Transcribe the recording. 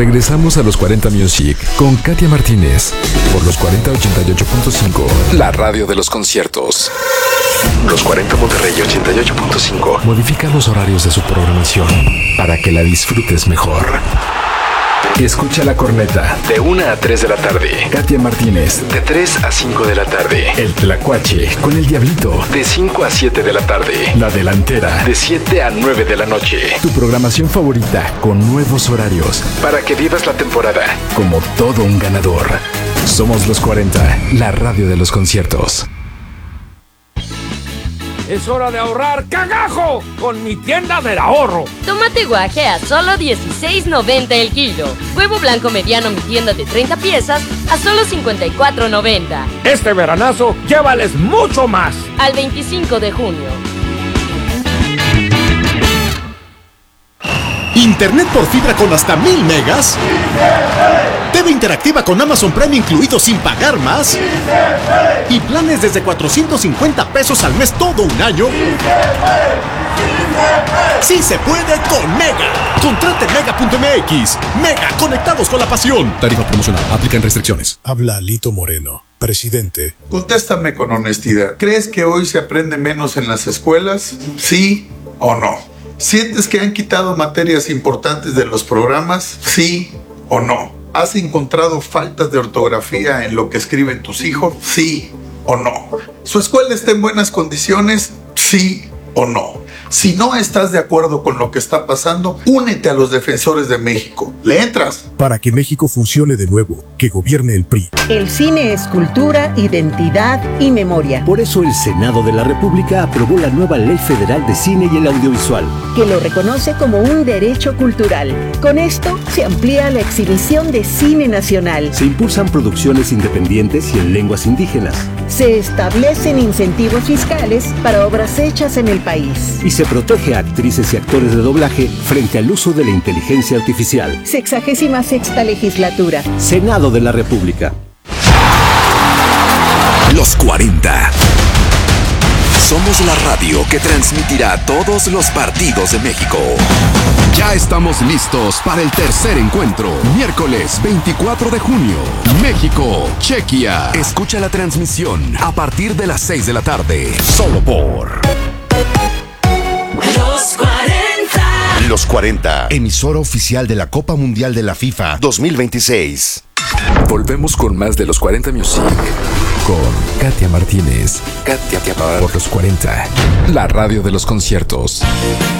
Regresamos a los 40 Music con Katia Martínez por los 4088.5, la radio de los conciertos. Los 40 Monterrey 88.5 modifica los horarios de su programación para que la disfrutes mejor. Escucha La Corneta de 1 a 3 de la tarde. Katia Martínez de 3 a 5 de la tarde. El Tlacuache con el Diablito de 5 a 7 de la tarde. La Delantera de 7 a 9 de la noche. Tu programación favorita con nuevos horarios para que vivas la temporada como todo un ganador. Somos los 40, la radio de los conciertos. Es hora de ahorrar ¡cagajo! Con mi tienda del ahorro. Tomate guaje a solo $16.90 el kilo. Huevo blanco mediano mi tienda de 30 piezas a solo $54.90. Este veranazo llévales mucho más. Al 25 de junio. Internet por fibra con hasta 1000 megas. TV interactiva con Amazon Prime incluido sin pagar más. Y planes desde 450 pesos al mes todo un año. ¡Sí se puede con Mega! Contrate Mega.mx. Mega, conectados con la pasión. Tarifa promocional, aplican restricciones. Habla Alito Moreno, presidente. Contéstame con honestidad. ¿Crees que hoy se aprende menos en las escuelas? ¿Sí o no? ¿Sientes que han quitado materias importantes de los programas? ¿Sí o no? ¿Has encontrado faltas de ortografía en lo que escriben tus hijos? ¿Sí o no? ¿Su escuela está en buenas condiciones? ¿Sí o no? Si no estás de acuerdo con lo que está pasando, únete a los defensores de México. ¿Le entras? Para que México funcione de nuevo, que gobierne el PRI. El cine es cultura, identidad y memoria. Por eso el Senado de la República aprobó la nueva Ley Federal de Cine y el Audiovisual, que lo reconoce como un derecho cultural. Con esto se amplía la exhibición de cine nacional. Se impulsan producciones independientes y en lenguas indígenas. Se establecen incentivos fiscales para obras hechas en el país. Y se protege a actrices y actores de doblaje frente al uso de la inteligencia artificial. 66ª legislatura. Senado de la República. Los 40. Somos la radio que transmitirá todos los partidos de México. Ya estamos listos para el tercer encuentro. Miércoles 24 de junio. México, Chequia. Escucha la transmisión a partir de las 6 de la tarde. Solo por Los 40. Los 40, emisora oficial de la Copa Mundial de la FIFA 2026. Volvemos con más de los 40 Music con Katia Martínez. Katia por los 40, la radio de los conciertos.